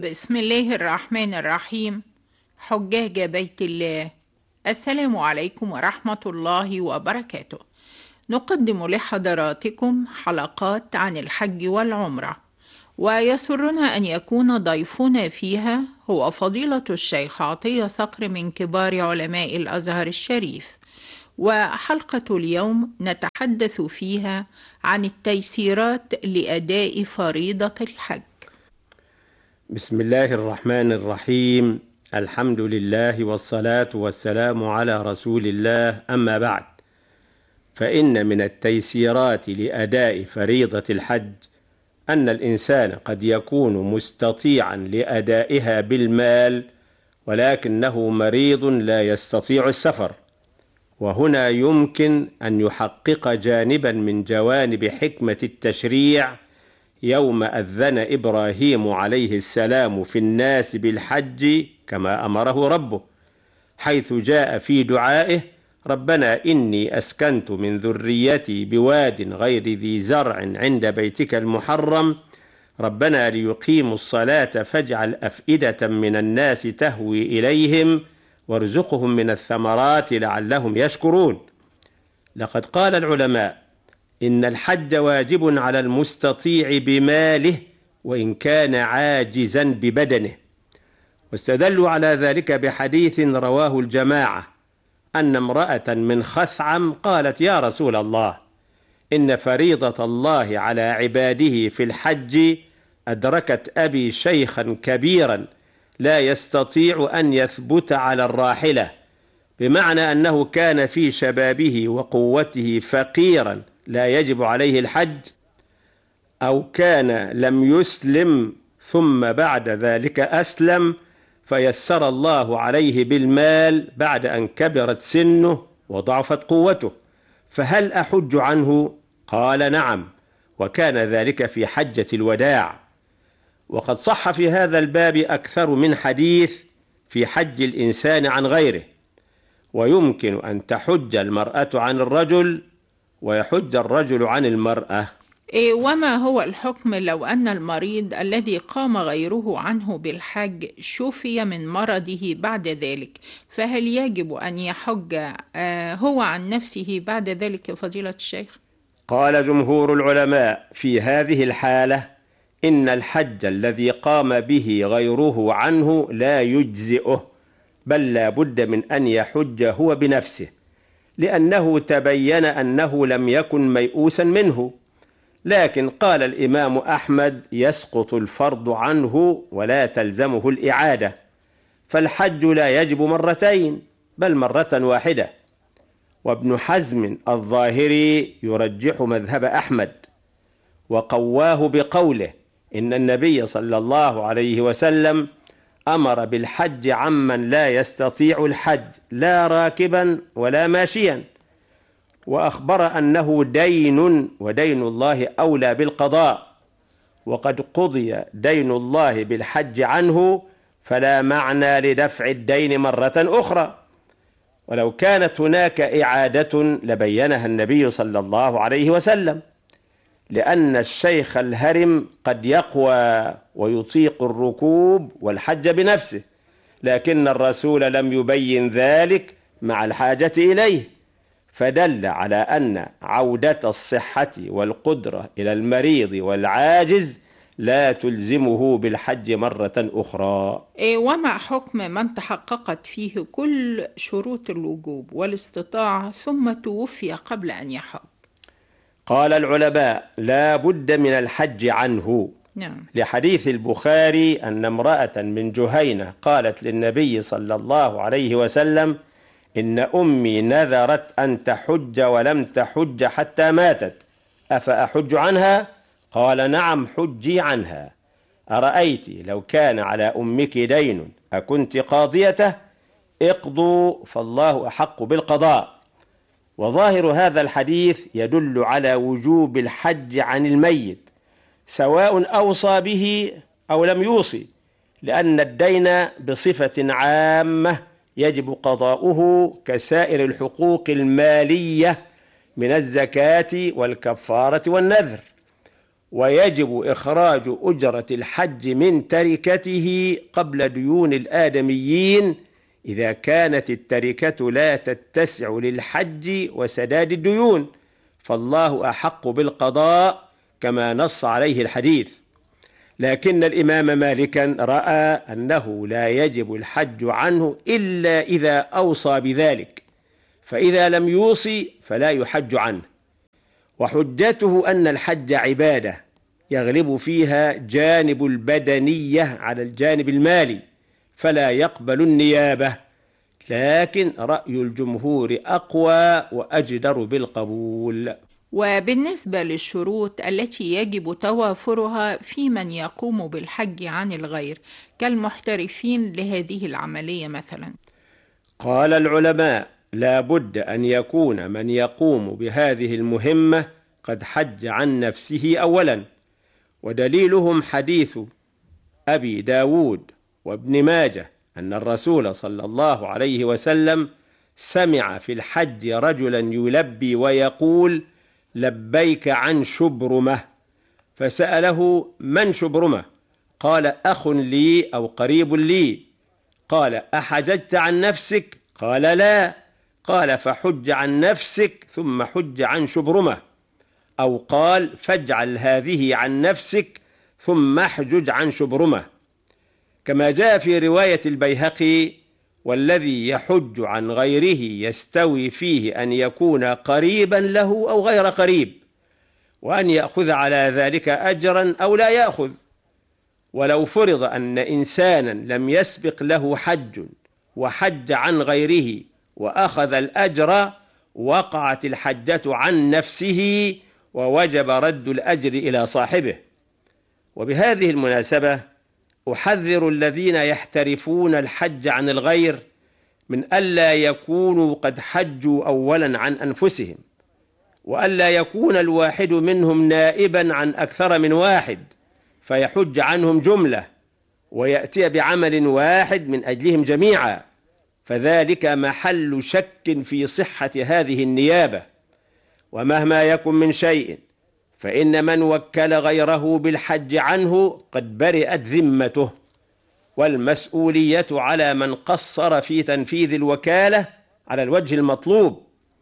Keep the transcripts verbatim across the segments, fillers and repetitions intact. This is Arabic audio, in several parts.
بسم الله الرحمن الرحيم. حجاج بيت الله، السلام عليكم ورحمة الله وبركاته. نقدم لحضراتكم حلقات عن الحج والعمرة، ويسرنا أن يكون ضيفنا فيها هو فضيلة الشيخ عطية صقر من كبار علماء الأزهر الشريف. وحلقة اليوم نتحدث فيها عن التيسيرات لأداء فريضة الحج. بسم الله الرحمن الرحيم. الحمد لله والصلاة والسلام على رسول الله، أما بعد، فإن من التيسيرات لأداء فريضة الحج أن الإنسان قد يكون مستطيعا لأدائها بالمال، ولكنه مريض لا يستطيع السفر، وهنا يمكن أن يحقق جانبا من جوانب حكمة التشريع يوم أذن إبراهيم عليه السلام في الناس بالحج كما أمره ربه، حيث جاء في دعائه: ربنا إني أسكنت من ذريتي بواد غير ذي زرع عند بيتك المحرم ربنا ليقيموا الصلاة فاجعل أفئدة من الناس تهوي إليهم وارزقهم من الثمرات لعلهم يشكرون. لقد قال العلماء إن الحج واجب على المستطيع بماله وإن كان عاجزا ببدنه، واستدلوا على ذلك بحديث رواه الجماعة أن امرأة من خثعم قالت: يا رسول الله، إن فريضة الله على عباده في الحج أدركت أبي شيخا كبيرا لا يستطيع أن يثبت على الراحلة، بمعنى أنه كان في شبابه وقوته فقيرا لا يجب عليه الحج، أو كان لم يسلم ثم بعد ذلك أسلم فيسر الله عليه بالمال بعد أن كبرت سنه وضعفت قوته، فهل أحج عنه؟ قال: نعم، وكان ذلك في حجة الوداع. وقد صح في هذا الباب أكثر من حديث في حج الإنسان عن غيره، ويمكن أن تحج المرأة عن الرجل ويحج الرجل عن المرأة. إيه وما هو الحكم لو أن المريض الذي قام غيره عنه بالحج شفي من مرضه بعد ذلك، فهل يجب أن يحج آه هو عن نفسه بعد ذلك فضيلة الشيخ؟ قال جمهور العلماء في هذه الحالة إن الحج الذي قام به غيره عنه لا يجزئه، بل لا بد من أن يحج هو بنفسه، لأنه تبين أنه لم يكن ميؤوسا منه. لكن قال الإمام أحمد: يسقط الفرض عنه ولا تلزمه الإعادة، فالحج لا يجب مرتين بل مرة واحدة. وابن حزم الظاهري يرجح مذهب أحمد وقواه بقوله إن النبي صلى الله عليه وسلم أمر بالحج عمن لا يستطيع الحج لا راكبا ولا ماشيا، وأخبر أنه دين ودين الله أولى بالقضاء، وقد قضي دين الله بالحج عنه، فلا معنى لدفع الدين مرة أخرى. ولو كانت هناك إعادة لبينها النبي صلى الله عليه وسلم، لأن الشيخ الهرم قد يقوى ويطيق الركوب والحج بنفسه، لكن الرسول لم يبين ذلك مع الحاجة إليه، فدل على أن عودة الصحة والقدرة إلى المريض والعاجز لا تلزمه بالحج مرة أخرى. إيه وما حكم من تحققت فيه كل شروط الوجوب والاستطاعة ثم توفي قبل أن يحج؟ قال العلماء: لا بد من الحج عنه. نعم. لحديث البخاري أن امرأة من جهينة قالت للنبي صلى الله عليه وسلم: إن أمي نذرت أن تحج ولم تحج حتى ماتت، أفأحج عنها؟ قال: نعم، حجي عنها. أرأيت لو كان على أمك دين أكنت قاضيته؟ اقضوا فالله أحق بالقضاء. وظاهر هذا الحديث يدل على وجوب الحج عن الميت، سواء أوصى به أو لم يوصي، لأن الدين بصفة عامة يجب قضاؤه كسائر الحقوق المالية من الزكاة والكفارة والنذر. ويجب إخراج أجرة الحج من تركته قبل ديون الآدميين إذا كانت التركة لا تتسع للحج وسداد الديون، فالله أحق بالقضاء كما نص عليه الحديث. لكن الإمام مالكا رأى أنه لا يجب الحج عنه إلا إذا أوصى بذلك، فإذا لم يوصي فلا يحج عنه. وحجته أن الحج عبادة يغلب فيها جانب البدنية على الجانب المالي، فلا يقبل النيابة، لكن رأي الجمهور أقوى وأجدر بالقبول. وبالنسبة للشروط التي يجب توافرها في من يقوم بالحج عن الغير كالمحترفين لهذه العملية مثلا، قال العلماء: لا بد أن يكون من يقوم بهذه المهمة قد حج عن نفسه أولا، ودليلهم حديث أبي داود وابن ماجه أن الرسول صلى الله عليه وسلم سمع في الحج رجلا يلبي ويقول: لبيك عن شبرمة، فسأله: من شبرمة؟ قال: أخ لي أو قريب لي. قال: أحججت عن نفسك؟ قال: لا. قال: فحج عن نفسك ثم حج عن شبرمة. أو قال: فاجعل هذه عن نفسك ثم احجج عن شبرمة. كما جاء في رواية البيهقي: والذي يحج عن غيره يستوي فيه أن يكون قريبا له أو غير قريب، وأن يأخذ على ذلك أجرا أو لا يأخذ. ولو فرض أن إنسانا لم يسبق له حج وحج عن غيره وأخذ الأجر، وقعت الحجة عن نفسه ووجب رد الأجر إلى صاحبه. وبهذه المناسبة أحذر الذين يحترفون الحج عن الغير من ألا يكونوا قد حجوا أولا عن أنفسهم، وألا يكون الواحد منهم نائبا عن أكثر من واحد فيحج عنهم جملة ويأتي بعمل واحد من أجلهم جميعا، فذلك محل شك في صحة هذه النيابة. ومهما يكن من شيء فإن من وكل غيره بالحج عنه قد برئت ذمته، والمسؤولية على من قصر في تنفيذ الوكالة على الوجه المطلوب.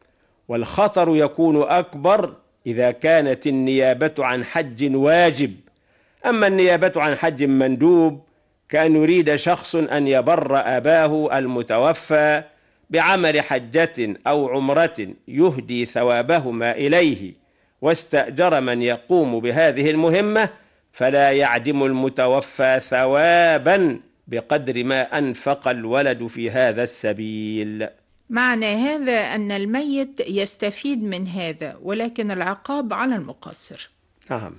والخطر يكون أكبر إذا كانت النيابة عن حج واجب. أما النيابة عن حج مندوب، كأن يريد شخص أن يبر أباه المتوفى بعمل حجة أو عمرة يهدي ثوابهما إليه، واستأجر من يقوم بهذه المهمة، فلا يعدم المتوفى ثوابا بقدر ما أنفق الولد في هذا السبيل. معنى هذا أن الميت يستفيد من هذا، ولكن العقاب على المقصر. نعم.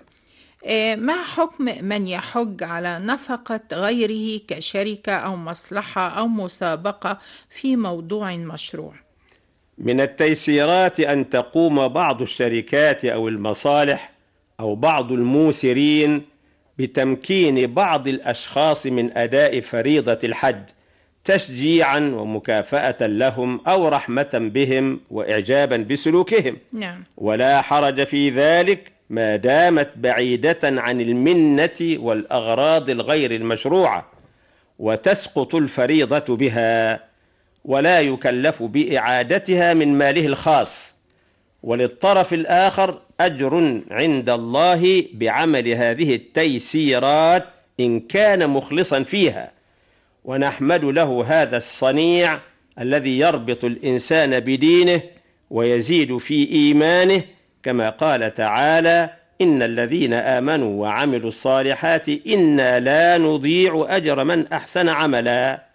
ما حكم من يحج على نفقة غيره كشركة أو مصلحة أو مسابقة في موضوع مشروع؟ من التيسيرات أن تقوم بعض الشركات أو المصالح أو بعض الموسرين بتمكين بعض الأشخاص من أداء فريضة الحج تشجيعا ومكافأة لهم أو رحمة بهم وإعجابا بسلوكهم. نعم. ولا حرج في ذلك ما دامت بعيدة عن المنة والأغراض الغير المشروعة، وتسقط الفريضة بها، ولا يكلف بإعادتها من ماله الخاص. وللطرف الآخر أجر عند الله بعمل هذه التيسيرات إن كان مخلصا فيها، ونحمد له هذا الصنيع الذي يربط الإنسان بدينه ويزيد في إيمانه، كما قال تعالى: إن الذين آمنوا وعملوا الصالحات إنا لا نضيع أجر من أحسن عملا.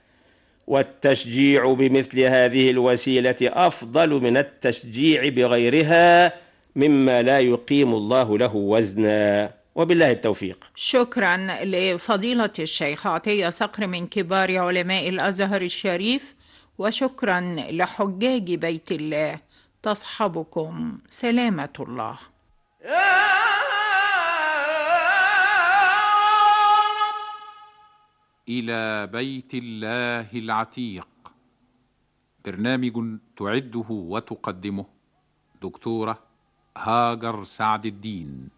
والتشجيع بمثل هذه الوسيلة أفضل من التشجيع بغيرها مما لا يقيم الله له وزنا. وبالله التوفيق. شكرا لفضيلة الشيخ عطية صقر من كبار علماء الأزهر الشريف، وشكرا لحجاج بيت الله. تصحبكم سلامة الله. إلى بيت الله العتيق، برنامج تعده وتقدمه دكتورة هاجر سعد الدين.